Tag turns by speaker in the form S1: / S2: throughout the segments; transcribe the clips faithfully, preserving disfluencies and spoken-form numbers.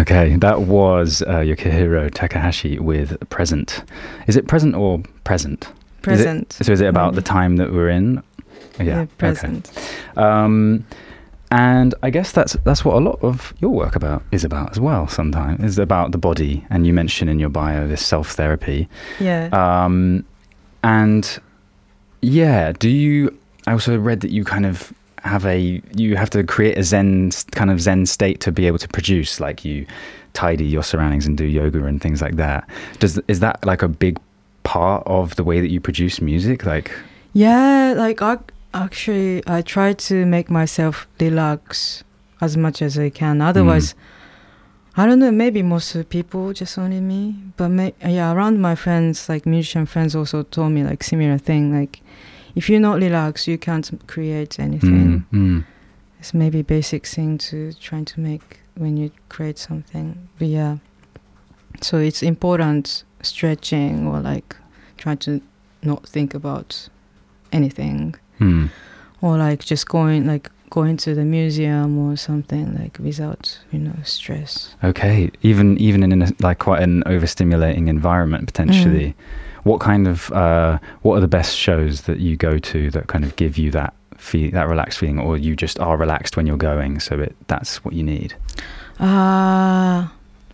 S1: Okay, that was uh, Yukihiro Takahashi with Present. Is it present or present?
S2: Present.
S1: Is it, so is it about
S2: maybe.
S1: the time that we're in? Yeah,
S2: Yeah, present.
S1: Okay. Um, and I guess that's that's what a lot of your work about is about as well. Sometimes is about the body, and you mention in your bio this self therapy.
S2: Yeah.
S1: Um, and yeah, do you? I also read that you kind of have a you have to create a zen kind of zen state to be able to produce. Like you tidy your surroundings and do yoga and things like that. Does is that like a big part of the way that you produce music? Like
S2: Yeah, like I actually I try to make myself relax as much as I can. Otherwise, mm. I don't know. Maybe most of the people, just only me. But may, yeah, around my friends, like musician friends, also told me like similar thing. Like, if you're not relaxed, you can't create anything.
S1: Mm, mm.
S2: It's maybe basic thing to trying to make when you create something. But yeah, so it's important stretching or like try to not think about anything.
S1: Mm.
S2: Or like just going like going to the museum or something like without, you know, stress.
S1: Okay, even even in a, like quite an overstimulating environment potentially. Mm. What kind of uh, what are the best shows that you go to that kind of give you that feel, that relaxed feeling, or you just are relaxed when you're going, so it that's what you need?
S2: Uh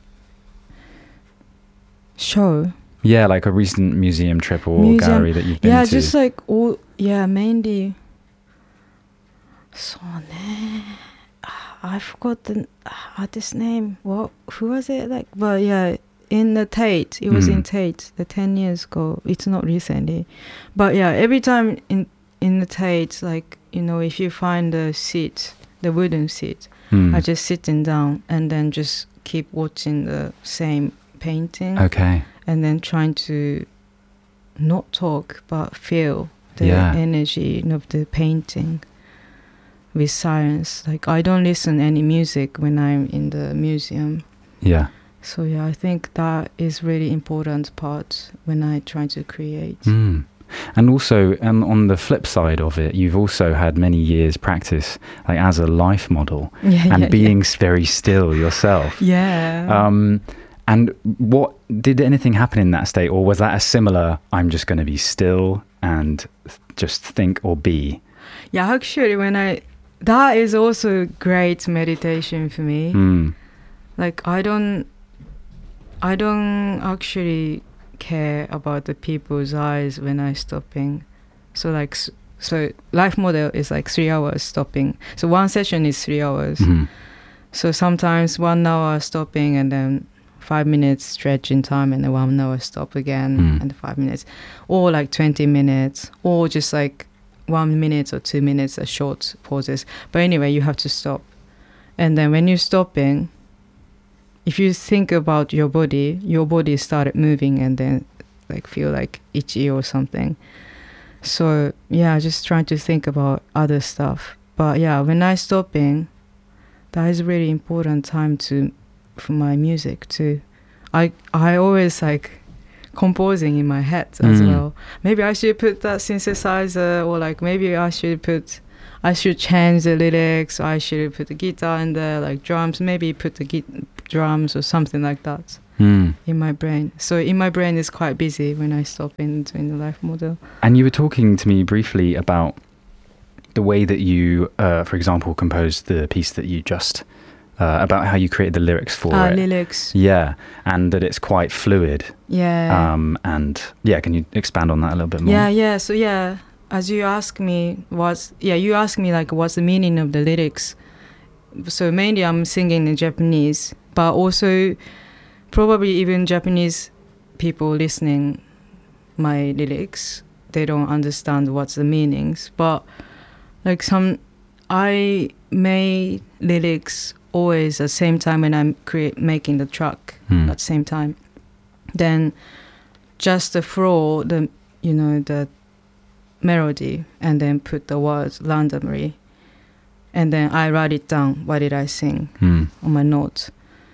S2: show.
S1: Yeah, like a recent museum trip or
S2: museum.
S1: gallery that you've been
S2: yeah,
S1: to.
S2: Yeah, just like all. Yeah, mainly. So ne, I forgot the artist's name. What? Who was it? Like, but yeah, in the Tate. It was mm. in Tate. The ten years ago. It's not recently, but yeah, every time in in the Tate, like, you know, if you find a seat, the wooden seat, mm. I just sitting down and then just keep watching the same painting.
S1: Okay.
S2: And then trying to not talk but feel the
S1: yeah.
S2: energy of the painting with silence. Like I don't listen any music when I'm in the museum.
S1: Yeah.
S2: So yeah, I think that is really important part when I try to create.
S1: Mm. And also, um, on the flip side of it, you've also had many years practice like as a life model
S2: yeah,
S1: and
S2: yeah,
S1: being
S2: yeah.
S1: very still yourself.
S2: Yeah.
S1: Um, and what did anything happen in that state, or was that a similar? I'm just going to be still and th- just think or be.
S2: Yeah, actually, when I that is also great meditation for me.
S1: Mm.
S2: Like I don't, I don't actually care about the people's eyes when I stopping. So like so life model is like three hours stopping. So one session is three hours.
S1: Mm-hmm.
S2: So sometimes one hour stopping and then five minutes stretching time and then one hour stop again mm. and five minutes, or like twenty minutes, or just like one minute or two minutes, a short pauses. But anyway, you have to stop. And then when you're stopping, if you think about your body, your body started moving and then like feel like itchy or something. So yeah, just trying to think about other stuff. But yeah, when I stopping, that is really important time to for my music too. I I always like composing in my head as mm. well. Maybe I should put that synthesizer, or like maybe I should put I should change the lyrics, or I should put the guitar in there, like drums, maybe put the git- drums or something like that mm. in my brain. So in my brain it's quite busy when I stop in doing the life model.
S1: And you were talking to me briefly about the way that you, uh, for example, composed the piece that you just Uh, about how you created the lyrics for
S2: uh,
S1: it.
S2: lyrics.
S1: Yeah, and that it's quite fluid.
S2: Yeah.
S1: Um, and yeah, can you expand on that a little bit more?
S2: Yeah, yeah. So yeah, as you ask me, what's yeah, you ask me like what's the meaning of the lyrics. So mainly I'm singing in Japanese, but also probably even Japanese people listening my lyrics, they don't understand what's the meanings. But like some, I made lyrics always at the same time when I'm create making the track mm. at the same time. Then just the flow, the you know the melody, and then put the words randomly, and then I write it down. What did I sing mm. on my notes?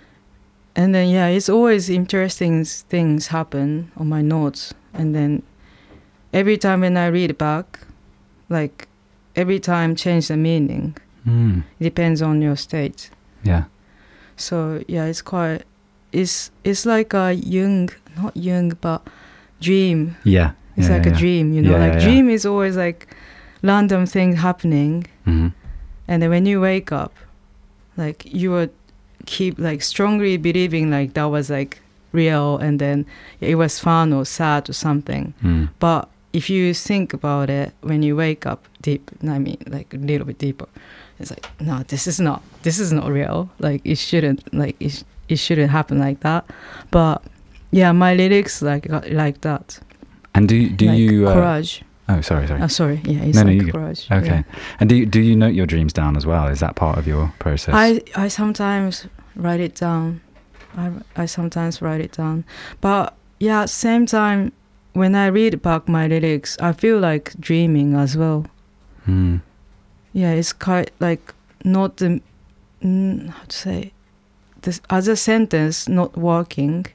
S2: And then yeah, it's always interesting things happen on my notes, and then every time when I read back, like every time change the meaning. Mm. It depends on your state.
S1: Yeah.
S2: So yeah, it's quite. It's it's like a Jung, not Jung, but dream.
S1: Yeah.
S2: It's
S1: yeah,
S2: like
S1: yeah,
S2: a
S1: yeah.
S2: dream, you know.
S1: Yeah,
S2: like
S1: yeah, yeah.
S2: dream is always like random thing happening,
S1: Mhm.
S2: and then when you wake up, like you would keep like strongly believing like that was like real, and then it was fun or sad or something.
S1: Mm.
S2: But if you think about it, when you wake up deep, I mean, like a little bit deeper, it's like, no, this is not, this is not real. Like it shouldn't, like it, sh- it shouldn't happen like that. But yeah, my lyrics like like that.
S1: And do do
S2: like
S1: you? Uh,
S2: courage.
S1: oh, sorry, sorry.
S2: Oh, sorry. Yeah, it's
S1: No, no,
S2: like
S1: you go.
S2: courage.
S1: Okay.
S2: Yeah.
S1: And do you, do you note your dreams down as well? Is that part of your process?
S2: I I sometimes write it down. I I sometimes write it down. But yeah, at the same time, when I read back my lyrics, I feel like dreaming as well.
S1: Mm.
S2: Yeah, it's quite like not the mm, how to say this as a sentence not working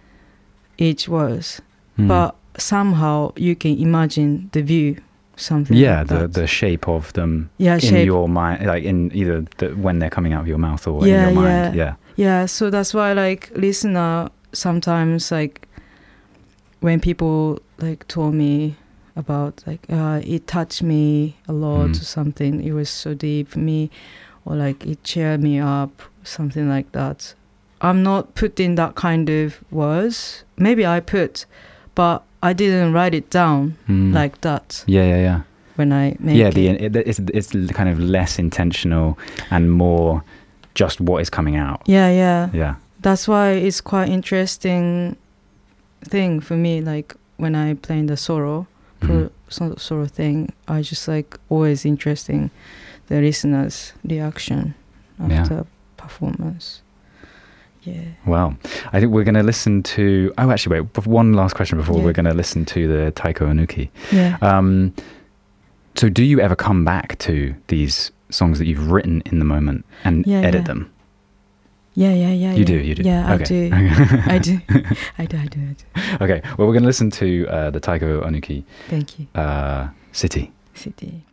S2: each words,
S1: Mm.
S2: but somehow you can imagine the view, something.
S1: Yeah,
S2: like
S1: the
S2: that.
S1: the shape of them
S2: yeah
S1: in
S2: shape.
S1: your mind, like in either the, when they're coming out of your mouth or
S2: Yeah,
S1: in your
S2: yeah.
S1: mind. Yeah.
S2: Yeah, so that's why like listener sometimes like when people like told me about like uh, it touched me a lot
S1: Mm.
S2: or something, it was so deep for me, or like it cheered me up, something like that. I'm not putting that kind of words. Maybe I put, but I didn't write it down
S1: Mm.
S2: like that
S1: Yeah, yeah, yeah.
S2: when I make
S1: Yeah,
S2: it.
S1: the it, it's it's kind of less intentional and more just what is coming out.
S2: yeah, yeah.
S1: Yeah.
S2: That's why it's quite interesting thing for me. Like when I play the solo,
S1: Mhm.
S2: pro, so, solo thing, I just like always interesting the listeners' reaction after
S1: Yeah.
S2: performance. Yeah.
S1: Well, I think we're going to listen to. Oh, actually, wait. bef- One last question before
S2: Yeah.
S1: we're going to listen to the Taiko Onuki.
S2: Yeah.
S1: Um, so, do you ever come back to these songs that you've written in the moment and
S2: Yeah,
S1: edit
S2: yeah.
S1: them?
S2: Yeah, yeah, yeah.
S1: You
S2: yeah.
S1: do, you do.
S2: Yeah,
S1: Okay.
S2: I do. I do. I do. I do. I do.
S1: Okay. Well, we're going to listen to uh, the Taiko Onuki
S2: Thank you.
S1: uh, City.
S2: City.